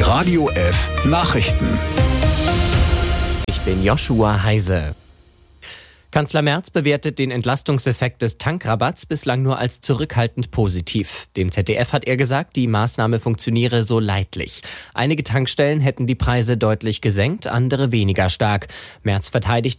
Radio F Nachrichten. Ich bin Joshua Heise. Kanzler Merz bewertet den Entlastungseffekt des Tankrabatts bislang nur als zurückhaltend positiv. Dem ZDF hat er gesagt, die Maßnahme funktioniere so leidlich. Einige Tankstellen hätten die Preise deutlich gesenkt, andere weniger stark. Merz verteidigt